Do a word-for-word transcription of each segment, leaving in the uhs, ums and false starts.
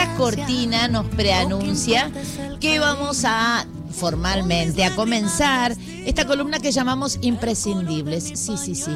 esta cortina nos preanuncia que vamos a formalmente a comenzar esta columna que llamamos Imprescindibles. Sí, sí, sí.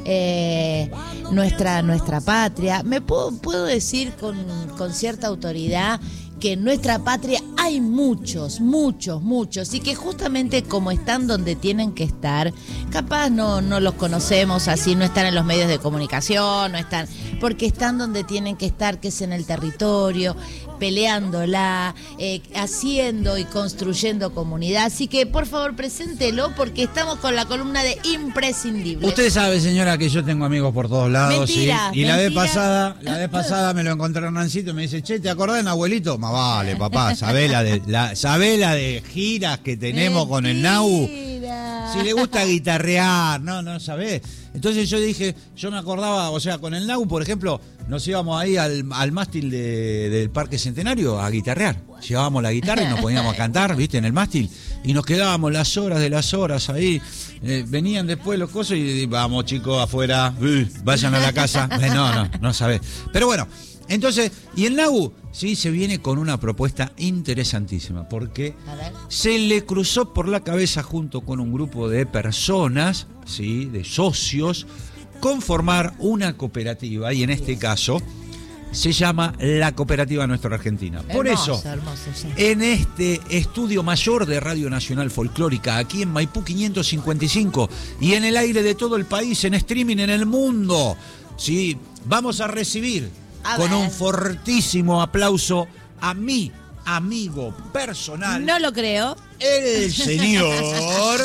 Eh, nuestra, nuestra patria. Me puedo, puedo decir con, con cierta autoridad que en nuestra patria hay muchos, muchos, muchos, y que justamente como están donde tienen que estar, capaz no, no los conocemos así, no están en los medios de comunicación, no están, porque están donde tienen que estar, que es en el territorio, peleándola, eh, haciendo y construyendo comunidad. Así que por favor preséntelo, porque estamos con la columna de Imprescindibles. Usted sabe, señora, que yo tengo amigos por todos lados. Mentira, ¿sí? Y mentira. la vez pasada, la vez pasada me lo encontré en Nancito y me dice, che, ¿te acordás de mi abuelito? Más vale, papá, sabés la de, la, sabés la de giras que tenemos Mentira. con el Nau. Si le gusta guitarrear, no, no sabés. Entonces yo dije, yo me acordaba, o sea, con el Nau, por ejemplo, nos íbamos ahí al, al mástil de, del Parque Centenario a guitarrear. Llevábamos la guitarra y nos poníamos a cantar, ¿viste? En el mástil. Y nos quedábamos las horas de las horas ahí. Eh, venían después los cosos y vamos, chicos, afuera, uh, vayan a la casa. Eh, no, no, no sabés. Pero bueno, entonces, y el Nau, sí, se viene con una propuesta interesantísima, porque se le cruzó por la cabeza junto con un grupo de personas, sí, de socios, conformar una cooperativa, y en este caso se llama la Cooperativa Nuestra Argentina. Por Hermoso, eso, hermoso, sí. en este estudio mayor de Radio Nacional Folclórica, aquí en Maipú quinientos cincuenta y cinco, y en el aire de todo el país, en streaming en el mundo, sí, vamos a recibir a con ver. un fortísimo aplauso a mi amigo personal. No lo creo. El señor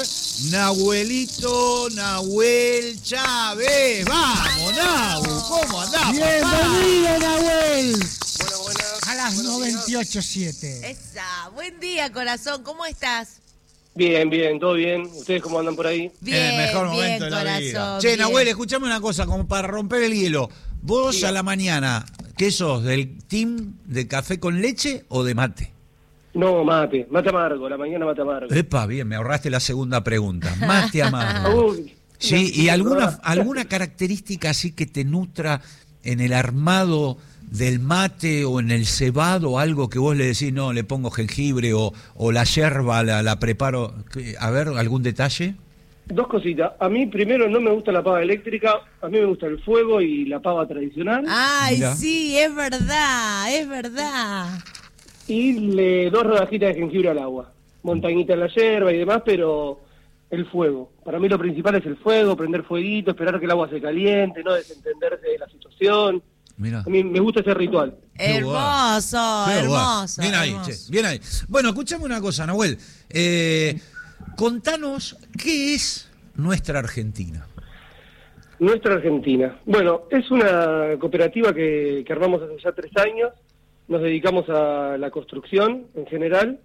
Nahuelito Nahuel Chávez. ¡Vamos, Nahu! ¿Cómo andás? ¡Bienvenido, Nahuel! Bueno, buenas. A las Buenos noventa y días. ocho siete. Esa, buen día, corazón, ¿cómo estás? Bien, bien, todo bien. ¿Ustedes cómo andan por ahí? Bien, el mejor bien, momento de la vida. corazón, Che, bien. Nahuel, escuchame una cosa, como para romper el hielo. Vos Sí. a la mañana, ¿qué sos? ¿Del team de café con leche o de mate? No, mate, mate amargo, la mañana mate amargo. Epa, bien, me ahorraste la segunda pregunta. Mate amargo. Uy, Sí, no, ¿y alguna, no. alguna característica así que te nutra en el armado del mate o en el cebado, algo que vos le decís, no, le pongo jengibre o, o la yerba la, la preparo? A ver, ¿algún detalle? Dos cositas. A mí primero no me gusta la pava eléctrica, a mí me gusta el fuego y la pava tradicional. Ay, Mirá. sí, es verdad, es verdad. Y le dos rodajitas de jengibre al agua. Montañita en la yerba y demás, pero el fuego. Para mí lo principal es el fuego, prender fueguito, esperar que el agua se caliente, no desentenderse de la situación. Mira. A mí me gusta ese ritual. Hermoso, Qué bueno. hermoso. Bien ahí, hermoso. che, bien ahí. Bueno, escuchame una cosa, Nahuel. Eh, contanos, ¿qué es nuestra Argentina? Nuestra Argentina. Bueno, es una cooperativa que, que armamos hace ya tres años. Nos dedicamos a la construcción en general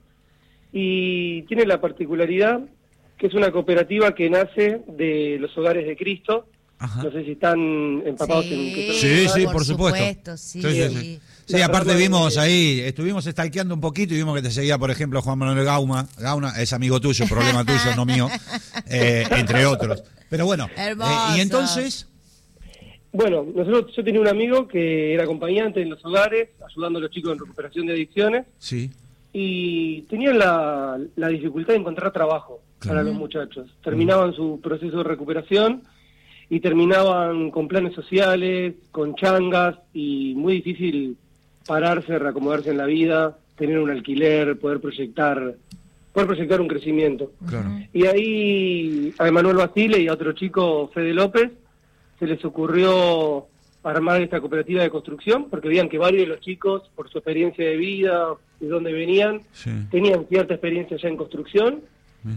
y tiene la particularidad que es una cooperativa que nace de los hogares de Cristo. Ajá. No sé si están empapados Sí, en... que son Sí, los sí, hogares. por supuesto. sí, Sí, sí, sí. sí. Sí, La aparte verdad, vimos eh, ahí, estuvimos stalkeando un poquito y vimos que te seguía, por ejemplo, Juan Manuel Gauma. Gauna es amigo tuyo, problema tuyo, no mío, eh, entre otros. Pero bueno, Hermoso. eh, y entonces, Bueno, nosotros, yo tenía un amigo que era acompañante en los hogares, ayudando a los chicos en recuperación de adicciones, sí, y tenían la, la dificultad de encontrar trabajo Claro. para los muchachos. Terminaban su proceso de recuperación y terminaban con planes sociales, con changas, y muy difícil pararse, reacomodarse en la vida, tener un alquiler, poder proyectar, poder proyectar un crecimiento. claro. Y ahí a Emanuel Basile y a otro chico, Fede López, se les ocurrió armar esta cooperativa de construcción, porque veían que varios de los chicos, por su experiencia de vida, de dónde venían, Sí. tenían cierta experiencia ya en construcción, Bien.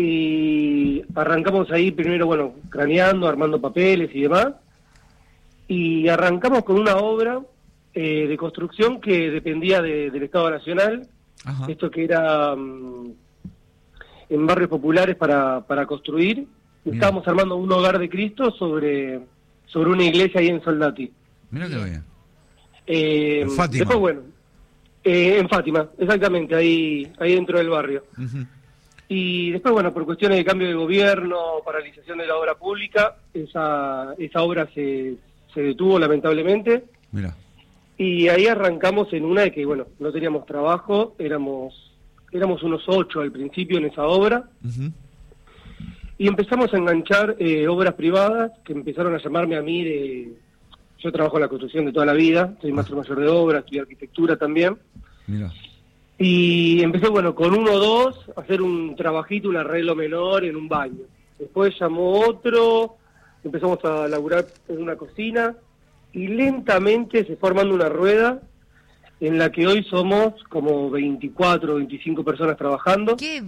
y arrancamos ahí primero, bueno, craneando, armando papeles y demás, y arrancamos con una obra eh, de construcción que dependía de- del Estado Nacional, Ajá. esto que era mm, en barrios populares para, para construir. Bien. Estábamos armando un hogar de Cristo sobre, sobre una iglesia ahí en Soldati. Mira qué bien. Eh, En Fátima. Después, bueno, eh, en Fátima, exactamente, ahí, ahí dentro del barrio. Ujú. Y después, bueno, por cuestiones de cambio de gobierno, paralización de la obra pública, esa, esa obra se, se detuvo lamentablemente. Mira. Y ahí arrancamos en una de que, bueno, no teníamos trabajo, éramos éramos unos ocho al principio en esa obra, uh-huh. y empezamos a enganchar eh, obras privadas que empezaron a llamarme a mí de... Yo trabajo en la construcción de toda la vida, soy maestro mayor de obra, estudié arquitectura también. Mira. Y empecé, bueno, con uno o dos, a hacer un trabajito, un arreglo menor en un baño. Después llamó otro, empezamos a laburar en una cocina, y lentamente se fue armando una rueda en la que hoy somos como veinticuatro, veinticinco personas trabajando. ¡Qué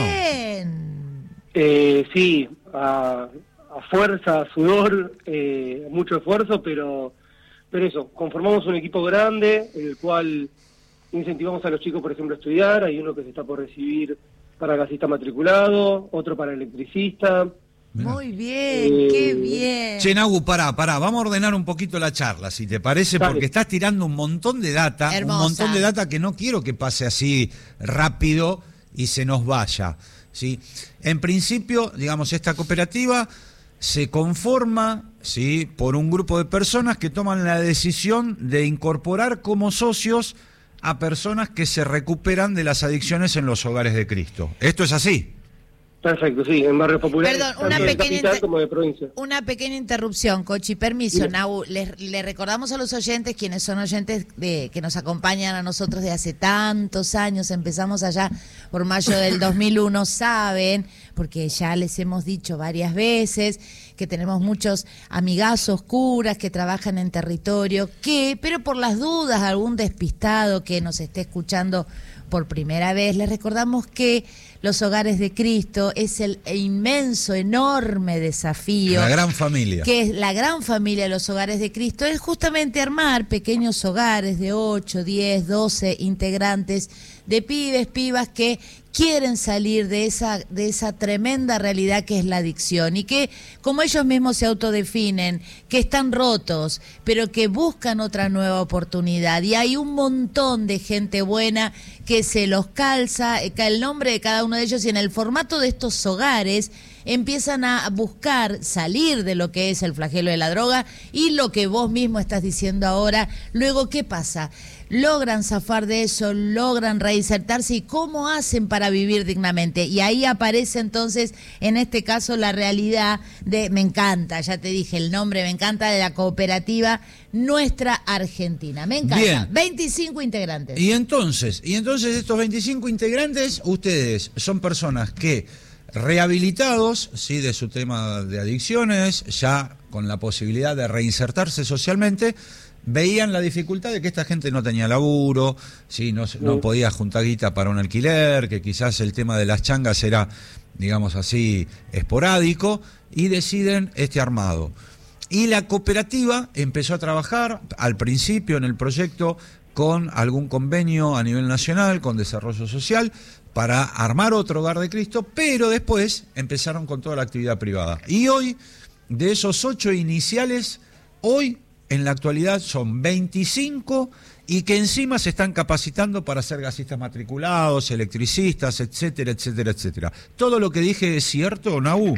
bien! Wow. Eh, sí, a, a fuerza, a sudor, eh, mucho esfuerzo, pero, pero eso, conformamos un equipo grande, en el cual incentivamos a los chicos, por ejemplo, a estudiar. Hay uno que se está por recibir para gasista matriculado, otro para electricista. Mirá. Muy bien, eh, qué bien. Che, Nagu, pará, pará, vamos a ordenar un poquito la charla, si te parece, dale. Porque estás tirando un montón de data, Hermosa. un montón de data que no quiero que pase así rápido y se nos vaya, ¿sí? En principio, digamos, esta cooperativa se conforma, ¿sí?, por un grupo de personas que toman la decisión de incorporar como socios a personas que se recuperan de las adicciones en los hogares de Cristo. ¿Esto es así? Perfecto, sí, en barrios populares, Perdón, una tanto de pequeña capital inter... como de provincia. Una pequeña interrupción, Cochi, permiso, Bien. Nau, le, le recordamos a los oyentes, quienes son oyentes de que nos acompañan a nosotros de hace tantos años, empezamos allá por mayo del dos mil uno, saben, porque ya les hemos dicho varias veces que tenemos muchos amigazos curas que trabajan en territorio, que, pero por las dudas, algún despistado que nos esté escuchando por primera vez, les recordamos que los hogares de Cristo es el inmenso, enorme desafío. La gran familia. Que es la gran familia de los hogares de Cristo, es justamente armar pequeños hogares de ocho, diez, doce integrantes, de pibes, pibas que quieren salir de esa, de esa tremenda realidad que es la adicción y que, como ellos mismos se autodefinen, que están rotos, pero que buscan otra nueva oportunidad. Y hay un montón de gente buena que se los calza, el nombre de cada uno de ellos, y en el formato de estos hogares empiezan a buscar salir de lo que es el flagelo de la droga y lo que vos mismo estás diciendo ahora. Luego, ¿qué pasa? Logran zafar de eso, logran reinsertarse, y cómo hacen para vivir dignamente. Y ahí aparece entonces, en este caso, la realidad de, me encanta, ya te dije el nombre, me encanta, de la cooperativa Nuestra Argentina. Me encanta. Bien. veinticinco integrantes. Y entonces, y entonces estos veinticinco integrantes, ustedes son personas que, rehabilitados, sí, de su tema de adicciones, ya con la posibilidad de reinsertarse socialmente, veían la dificultad de que esta gente no tenía laburo, sí, no, no podía juntar guita para un alquiler, que quizás el tema de las changas era, digamos así, esporádico, y deciden este armado. Y la cooperativa empezó a trabajar al principio en el proyecto con algún convenio a nivel nacional, con desarrollo social, para armar otro hogar de Cristo, pero después empezaron con toda la actividad privada. Y hoy, de esos ocho iniciales, hoy en la actualidad son veinticinco, y que encima se están capacitando para ser gasistas matriculados, electricistas, etcétera, etcétera, etcétera. ¿Todo lo que dije es cierto, Nau?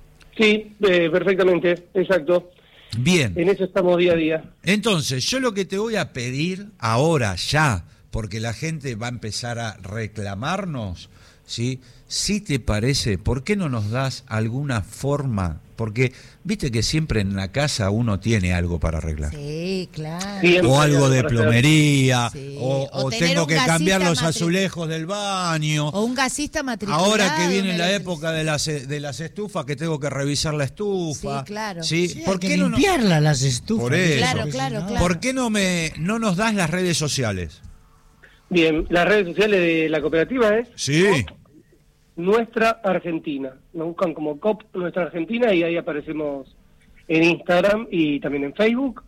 Sí, eh, perfectamente, exacto. Bien. En eso estamos día a día. Entonces, yo lo que te voy a pedir ahora, ya, porque la gente va a empezar a reclamarnos, ¿sí? Si te parece, ¿por qué no nos das alguna forma? Porque viste que siempre en la casa uno tiene algo para arreglar. Sí, claro. Siempre o algo de plomería, sí. o, o, o tengo que cambiar los matri... azulejos del baño. O un gasista matriculado. Ahora que viene la época de las, de las estufas, que tengo que revisar la estufa. Sí, claro. ¿Sí? Sí, ¿Por hay qué que no limpiarla las estufas? Por eso. Claro, claro, claro. ¿Por qué no, me, no nos das las redes sociales? Bien, las redes sociales de la cooperativa es Sí. COP Nuestra Argentina. Nos buscan como COP Nuestra Argentina y ahí aparecemos en Instagram y también en Facebook.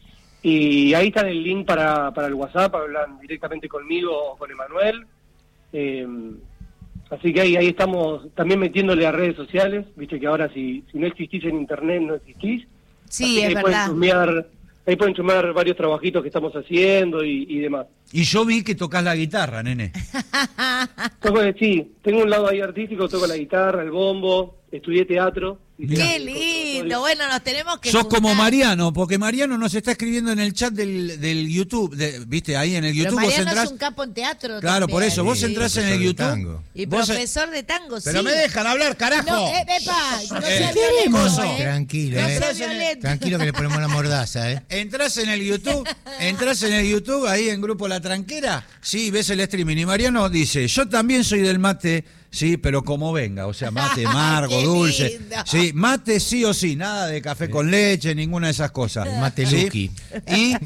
Y ahí está el link para, para el WhatsApp, hablan directamente conmigo o con Emanuel. Eh, así que ahí, ahí estamos también metiéndole a redes sociales. Viste que ahora si, si no existís en internet, no existís. Sí, es ahí verdad. Pueden chusmear, ahí pueden chumar varios trabajitos que estamos haciendo y, y demás. Y yo vi que tocas la guitarra, nene. Toco, sí, tengo un lado ahí artístico, toco la guitarra, el bombo, estudié teatro. ¡Qué lindo! lindo. Bueno, nos tenemos que Sos juntar. como Mariano, porque Mariano nos está escribiendo en el chat del, del YouTube, de, viste, ahí en el YouTube. Pero Mariano vos entrás, es un capo en teatro. claro, también. por eso, vos Sí, entrás en el profesor de YouTube. tango. Y vos- profesor de tango, Pero sí. me dejan hablar, carajo. No, eh, epa, no Eh, sea queremos. violento, ¿eh? Tranquilo, No eh. sea Entrás en el- violento. Tranquilo que le ponemos la mordaza, ¿eh? Entrás en el YouTube, entrás en el YouTube, ahí en Grupo La Tranquera, sí, ves el streaming. Y Mariano dice, yo también soy del mate, sí, pero como venga, o sea, mate amargo, Qué dulce. lindo. Sí, mate sí o sí, nada de café con leche, ninguna de esas cosas. El mate ¿sí? Lucky. Y,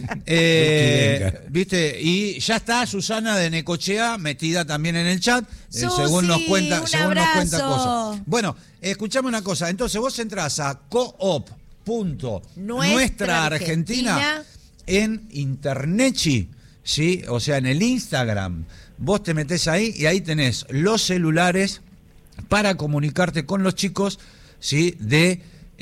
eh, Lucky, venga. viste, y ya está Susana de Necochea metida también en el chat, eh, Susi, según nos cuenta, un según nos cuenta abrazo. cosas. Bueno, escuchame una cosa, entonces vos entrás a coop punto Nuestra nuestra Argentina, Argentina. en Internechi, ¿sí? O sea, en el Instagram. Vos te metés ahí y ahí tenés los celulares para comunicarte con los chicos, ¿sí? De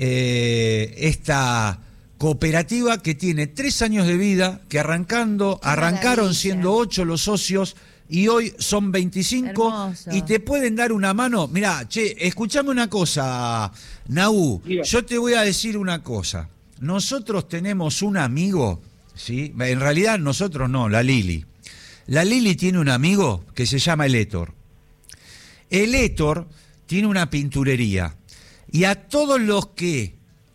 eh, esta cooperativa que tiene tres años de vida, que arrancando, Qué arrancaron maravilla. siendo ocho los socios y hoy son veinticinco. Hermoso. Y te pueden dar una mano. Mirá, che, escuchame una cosa, Naú, Diga. yo te voy a decir una cosa. Nosotros tenemos un amigo, ¿sí? En realidad nosotros no, la Lili. La Lili tiene un amigo que se llama el Héctor. El Héctor tiene una pinturería. Y a todos los que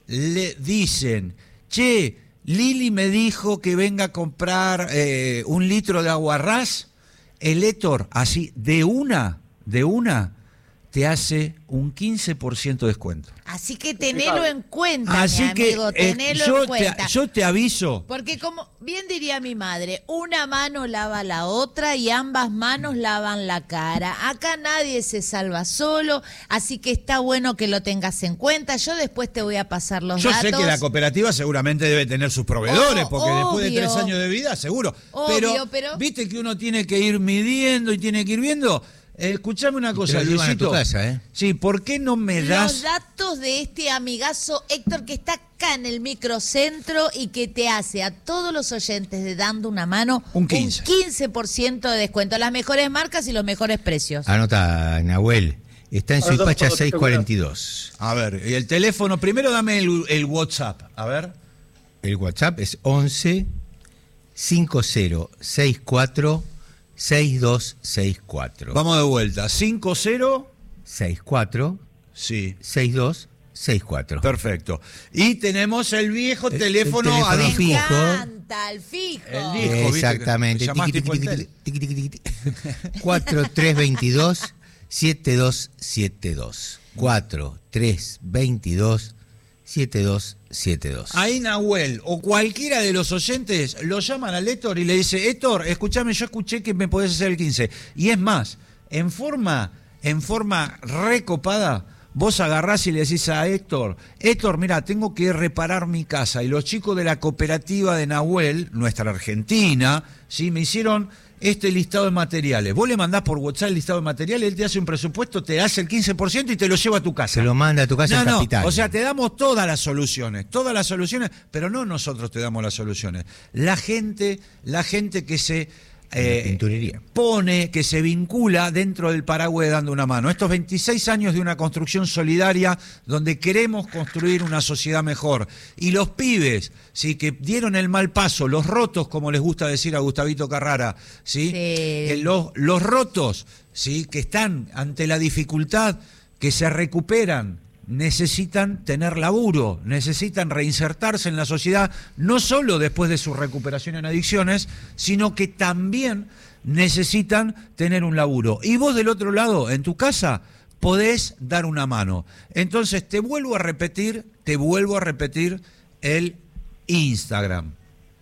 le dicen, che, Lili me dijo que venga a comprar eh, un litro de aguarrás, el Héctor, así, de una, de una, te hace un quince por ciento de descuento. Así que tenelo en cuenta, Así mi que amigo, eh, tenelo yo, en cuenta. te, yo te aviso. Porque como bien diría mi madre, una mano lava la otra y ambas manos lavan la cara. Acá nadie se salva solo, así que está bueno que lo tengas en cuenta. Yo después te voy a pasar los Yo datos. sé que la cooperativa seguramente debe tener sus proveedores, Oh, porque después de obvio. tres años de vida, seguro. Obvio, pero, pero- viste que uno tiene que ir midiendo y tiene que ir viendo. Eh, escuchame una Y cosa, te lo llevan a Luisito. tu casa, ¿eh? Sí, ¿por qué no me Los das? datos de este amigazo Héctor que está acá en el microcentro y que te hace a todos los oyentes de Dando una Mano Un quince. quince por ciento de descuento. Las mejores marcas y los mejores precios. Anota, Nahuel. Está en Ahora Suipacha todo, todo, seiscientos cuarenta y dos. A ver, y el teléfono, primero dame el, el WhatsApp, a ver. El WhatsApp es once cincuenta sesenta y cuatro sesenta y dos sesenta y cuatro. Vamos de vuelta, cinco cero, sesenta y cuatro sí, sesenta y dos sesenta y cuatro. perfecto. Y tenemos el viejo El- el teléfono, teléfono a Me fijo. fijo. encanta, el fijo. El fijo. Dijo, viste, Exactamente. que te llamás Tiqui, tipo tiqui, el tiqui, tiqui, tiqui, tiqui. cuatro tres veintidós setenta y dos setenta y dos. cuatro tres veintidós setenta y dos setenta y dos. Ahí Nahuel o cualquiera de los oyentes lo llaman al Héctor y le dice, Héctor, escúchame, yo escuché que me podés hacer el quince. Y es más, en forma, en forma recopada, vos agarrás y le decís a Héctor, Héctor, mira, tengo que reparar mi casa. Y los chicos de la cooperativa de Nahuel, nuestra Argentina, ¿sí? Me hicieron este listado de materiales. Vos le mandás por WhatsApp el listado de materiales, él te hace un presupuesto, te hace el quince por ciento y te lo lleva a tu casa. Se lo manda a tu casa No, en no, Capital. o sea, te damos todas las soluciones, todas las soluciones, pero no nosotros te damos las soluciones. La gente, la gente que se eh, pinturería. pone, que se vincula dentro del paraguas de Dando una Mano. Estos veintiséis años de una construcción solidaria donde queremos construir una sociedad mejor. Y los pibes, sí, que dieron el mal paso, los rotos, como les gusta decir a Gustavito Carrara, sí, Sí. Que los, los rotos, sí, que están ante la dificultad, que se recuperan, necesitan tener laburo, necesitan reinsertarse en la sociedad, no solo después de su recuperación en adicciones, sino que también necesitan tener un laburo. Y vos del otro lado, en tu casa, podés dar una mano. Entonces, te vuelvo a repetir, te vuelvo a repetir el Instagram.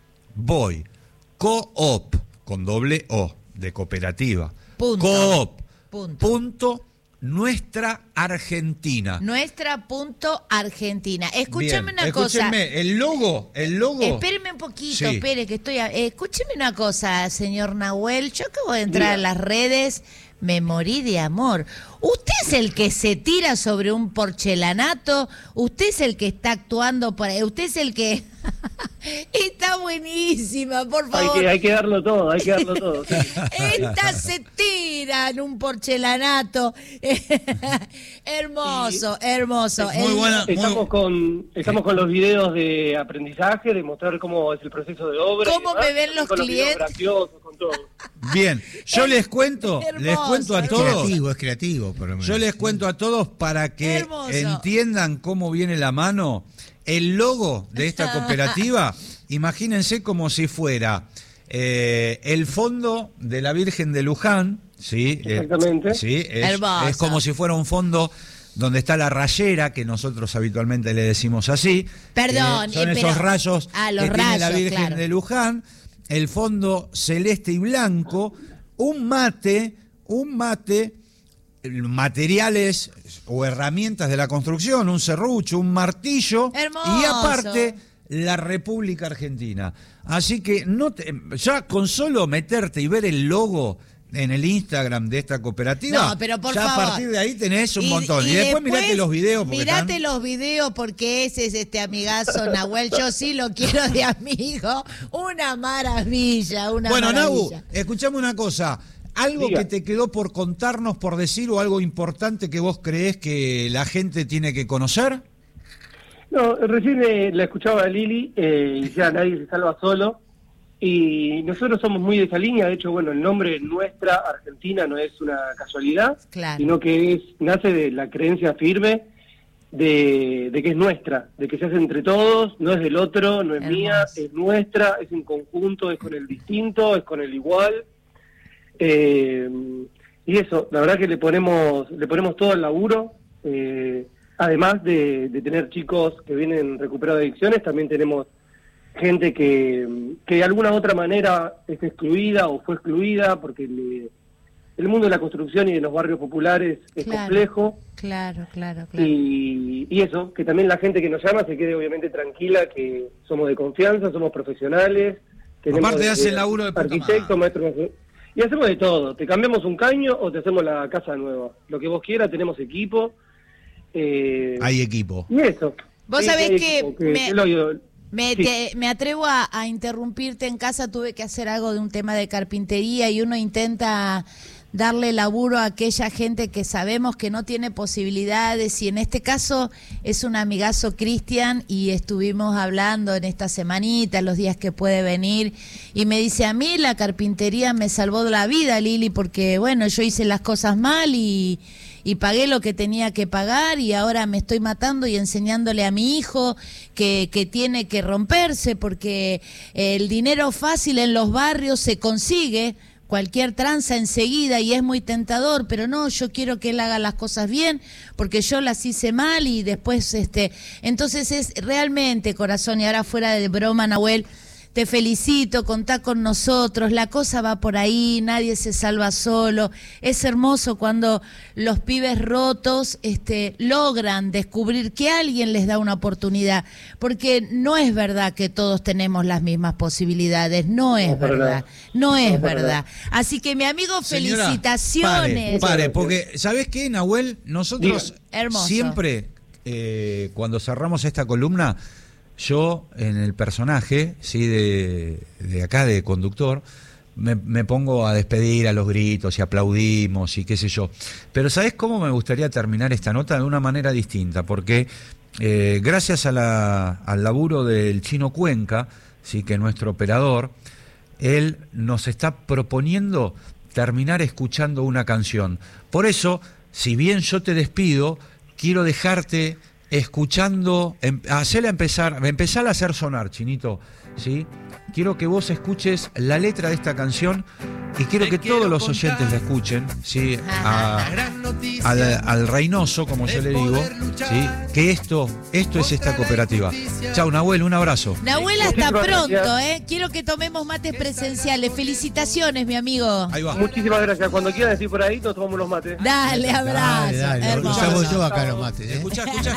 Voy, coop, con doble O, de cooperativa. Punto. Coop, Punto. punto, nuestra Argentina. Nuestra punto Argentina. Escúchame Bien, una cosa. escúchenme, el logo, el logo. Espéreme un poquito, Sí. espere, que estoy... a- eh, escúcheme una cosa, señor Nahuel. Yo acabo de entrar Diga. a las redes, me morí de amor. ¿Usted es el que se tira sobre un porcelanato? ¿Usted es el que está actuando por ahí? ¿Usted es el que...? Está buenísima, por Hay favor. que, hay que darlo todo, hay que darlo todo. sí. Esta se tira mira, en un porcelanato. Hermoso, hermoso. Es muy buena. Estamos muy... con estamos con los videos de aprendizaje, de mostrar cómo es el proceso de obra. ¿Cómo me ven los con clientes? Los videos graciosos, con todo. Bien, yo les cuento, Hermoso, les cuento a Es todos. creativo, es creativo, por lo menos. Yo les cuento a todos para que Hermoso. entiendan cómo viene la mano. El logo de esta cooperativa, imagínense como si fuera eh, el fondo de la Virgen de Luján, ¿sí? Exactamente. Eh, sí, es, Hermoso. es como si fuera un fondo donde está la rayera, que nosotros habitualmente le decimos así. Perdón, Eh, son eh, esos pero- rayos Ah, los que tiene la rayos, Virgen claro. de Luján, el fondo celeste y blanco, un mate, un mate, materiales o herramientas de la construcción, un serrucho, un martillo Hermoso. y aparte la República Argentina. Así que no te- ya con solo meterte y ver el logo en el Instagram de esta cooperativa, No, pero por ya favor. a partir de ahí tenés un montón. Y, después, mirate los videos. Porque Mirate están- los videos porque ese es este amigazo Nahuel. Yo sí lo quiero de amigo. Una maravilla, una Bueno, Nahu, maravilla. escuchame una cosa. ¿Algo Diga. que te quedó por contarnos, por decir, o algo importante que vos creés que la gente tiene que conocer? No, recién eh, la escuchaba a Lili eh, y ya nadie se salva solo. Y nosotros somos muy de esa línea. De hecho, bueno, el nombre Nuestra Argentina no es una casualidad, Claro. sino que es nace de la creencia firme de, de que es nuestra, de que se hace entre todos, no es del otro, no es Hermoso. mía, es nuestra, es en conjunto, es con el distinto, es con el igual. Eh, y eso, la verdad que le ponemos le ponemos todo el laburo. Eh, además de, de tener chicos que vienen recuperados de adicciones, también tenemos gente que, que de alguna u otra manera es excluida o fue excluida, porque le- el mundo de la construcción y de los barrios populares es Claro. complejo. Claro, claro, claro. Y, y eso, que también la gente que nos llama se quede obviamente tranquila, que somos de confianza, somos profesionales. Aparte eh, hacen laburo de puta arquitectos, madre. maestros. Y hacemos de todo. Te cambiamos un caño o te hacemos la casa nueva. Lo que vos quieras, tenemos equipo. Eh, Hay equipo. y eso. Vos Sí, sabés hay que equipo, me- es lo- Me, Sí. te- me atrevo a, a interrumpirte en casa, tuve que hacer algo de un tema de carpintería y uno intenta darle laburo a aquella gente que sabemos que no tiene posibilidades y en este caso es un amigazo Cristian y estuvimos hablando en esta semanita, los días que puede venir y me dice a mí la carpintería me salvó la vida, Lili, porque bueno, yo hice las cosas mal y... y pagué lo que tenía que pagar y ahora me estoy matando y enseñándole a mi hijo que, que tiene que romperse porque el dinero fácil en los barrios se consigue, cualquier tranza enseguida y es muy tentador, pero no, yo quiero que él haga las cosas bien porque yo las hice mal y después, este, entonces es realmente, corazón, y ahora fuera de broma, Nahuel, te felicito, contá con nosotros, la cosa va por ahí, nadie se salva solo. Es hermoso cuando los pibes rotos este, logran descubrir que alguien les da una oportunidad, porque no es verdad que todos tenemos las mismas posibilidades, no es No, para verdad, nada. no es No, para verdad. Así que mi amigo, Señora, felicitaciones. Pare, pare, porque ¿sabés qué, Nahuel? Nosotros Diga. Hermoso. siempre, eh, cuando cerramos esta columna, yo en el personaje, sí, de, de acá, de conductor, me, me pongo a despedir a los gritos y aplaudimos y qué sé yo. Pero ¿sabés cómo me gustaría terminar esta nota? De una manera distinta, porque eh, gracias a la, al laburo del Chino Cuenca, sí, que es nuestro operador, él nos está proponiendo terminar escuchando una canción. Por eso, si bien yo te despido, quiero dejarte escuchando, em, hacerla empezar, empezar a hacer sonar, Chinito, ¿sí? Quiero que vos escuches la letra de esta canción y quiero que todos los oyentes la escuchen, ¿sí? A- al, al Reynoso, como yo le digo, ¿sí? Que esto, esto es esta cooperativa. Chau, Nahuel, un abrazo. Nahuel, hasta Muchísimas pronto, gracias. ¿eh? Quiero que tomemos mates presenciales. Felicitaciones, mi amigo. Ahí va. Muchísimas gracias. Cuando quieran decir por ahí, nos tomamos los mates. Dale, abrazo. Dale, dale, hermoso. usamos yo acá los mates. ¿eh? Escuchá, escuchá.